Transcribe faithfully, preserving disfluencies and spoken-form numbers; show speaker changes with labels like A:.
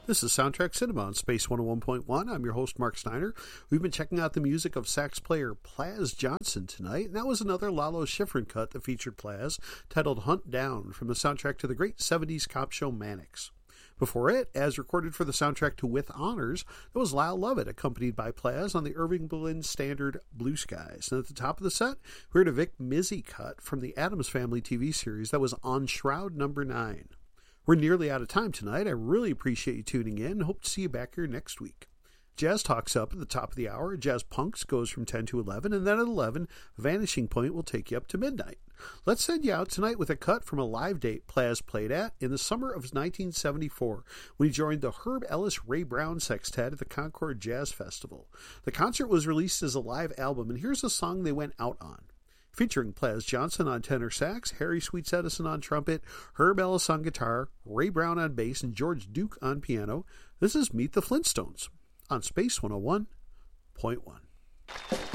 A: This is Soundtrack Cinema on Space one oh one point one. I'm your host, Mark Steiner. We've been checking out the music of sax player Plaz Johnson tonight, and that was another Lalo Schifrin cut that featured Plaz, titled Hunt Down, from the soundtrack to the great seventies cop show Mannix. Before it, as recorded for the soundtrack to With Honors, that was Lyle Lovett, accompanied by Plaz on the Irving Berlin standard Blue Skies. And at the top of the set, we heard a Vic Mizzy cut from the Addams Family T V series that was On Shroud Number nine. We're nearly out of time tonight. I really appreciate you tuning in and hope to see you back here next week. Jazz Talk's up at the top of the hour. Jazz Punks goes from ten to eleven, and then at eleven, Vanishing Point will take you up to midnight. Let's send you out tonight with a cut from a live date Plaz played at in the summer of nineteen seventy-four when he joined the Herb Ellis Ray Brown Sextet at the Concord Jazz Festival. The concert was released as a live album, and here's a song they went out on. Featuring Plaz Johnson on tenor sax, Harry Sweets Edison on trumpet, Herb Ellis on guitar, Ray Brown on bass, and George Duke on piano. This is Meet the Flintstones on Space one oh one point one.